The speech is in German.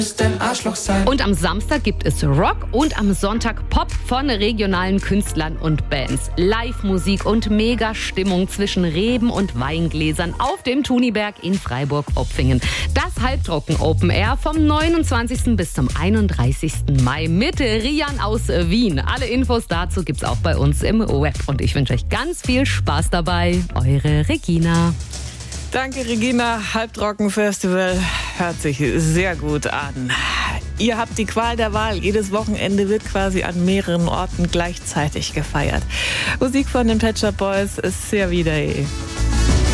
Und am Samstag gibt es Rock und am Sonntag Pop von regionalen Künstlern und Bands. Live-Musik und Mega-Stimmung zwischen Reben und Weingläsern auf dem Thuniberg in Freiburg-Opfingen. Das Halbtrocken Open Air vom 29. bis zum 31. Mai mit Rian aus Wien. Alle Infos dazu gibt's auch bei uns im Web. Und ich wünsche euch ganz viel Spaß dabei. Eure Regina. Danke, Regina. Halbtrocken-Festival hört sich sehr gut an. Ihr habt die Qual der Wahl. Jedes Wochenende wird quasi an mehreren Orten gleichzeitig gefeiert. Musik von den Pet Shop Boys ist Everyday.